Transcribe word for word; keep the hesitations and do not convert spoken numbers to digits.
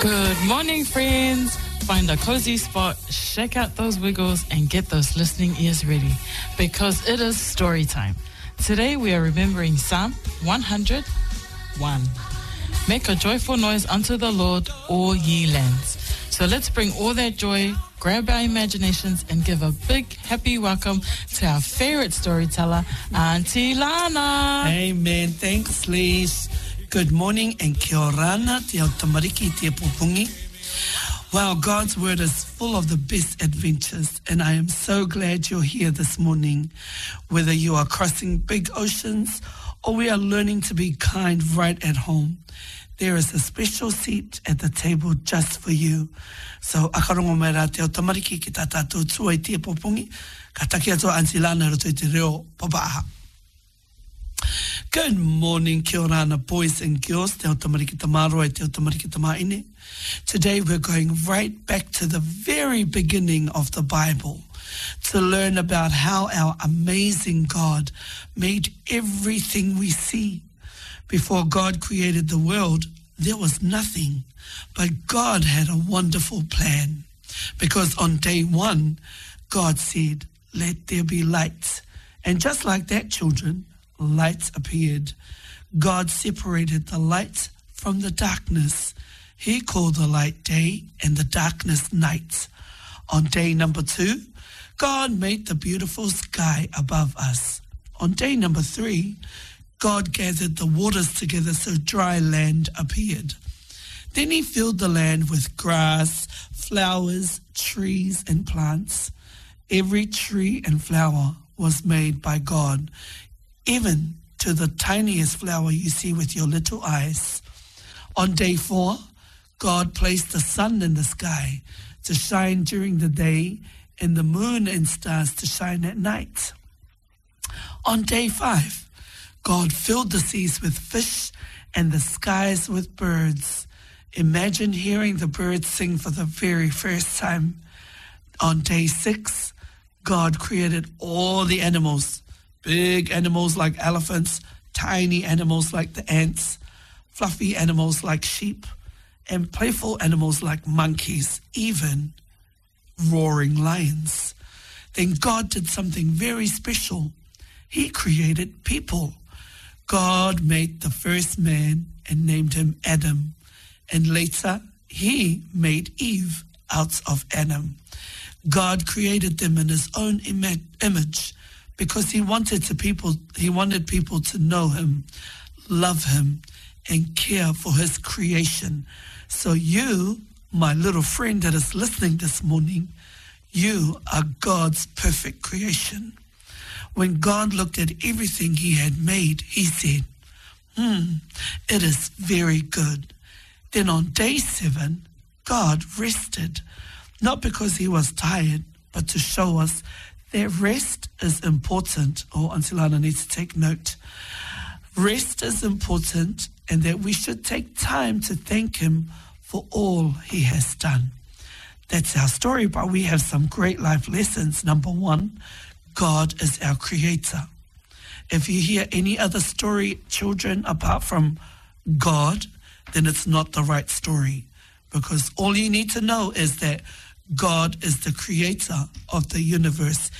Good morning, friends. Find a cozy spot, shake out those wiggles, and get those listening ears ready, because it is story time. Today we are remembering Psalm one hundred one. Make a joyful noise unto the Lord, all ye lands. So let's bring all that joy, grab our imaginations, and give a big happy welcome to our favorite storyteller, Auntie Lana. Amen. Thanks, Liz. Good morning and kia orana, te ao tamariki, te pupungi. Wow, God's word is full of the best adventures, and I am so glad you're here this morning. Whether you are crossing big oceans or we are learning to be kind right at home, there is a special seat at the table just for you. So, akarongo mai rā te ao tamariki ki tā tātou tua i te pupungi, ka take atua Auntie Lana roto i te reo papaaha. Good morning, kia orana, boys and girls. Te ao tamariki tamaroa, te ao tamariki tamaine. Today we're going right back to the very beginning of the Bible to learn about how our amazing God made everything we see. Before God created the world, there was nothing, but God had a wonderful plan. Because on day one, God said, "Let there be light." And just like that, children, light appeared. God separated the light from the darkness. He called the light day and the darkness night. On day number two, God made the beautiful sky above us. On day number three, God gathered the waters together so dry land appeared. Then he filled the land with grass, flowers, trees, and plants. Every tree and flower was made by God, even to the tiniest flower you see with your little eyes. On day four, God placed the sun in the sky to shine during the day and the moon and stars to shine at night. On day five, God filled the seas with fish and the skies with birds. Imagine hearing the birds sing for the very first time. On day six, God created all the animals. Big animals like elephants, tiny animals like the ants, fluffy animals like sheep, and playful animals like monkeys, even roaring lions. Then God did something very special. He created people. God made the first man and named him Adam. And later, he made Eve out of Adam. God created them in his own ima- image. Because he wanted to people, he wanted people to know him, love him, and care for his creation. So you, my little friend that is listening this morning, you are God's perfect creation. When God looked at everything he had made, he said, hmm, it is very good. Then on day seven, God rested, not because he was tired, but to show us that rest is important. Oh, Auntie Lana needs to take note. Rest is important, and that we should take time to thank him for all he has done. That's our story, but we have some great life lessons. Number one, God is our creator. If you hear any other story, children, apart from God, then it's not the right story. Because all you need to know is that God is the creator of the universe.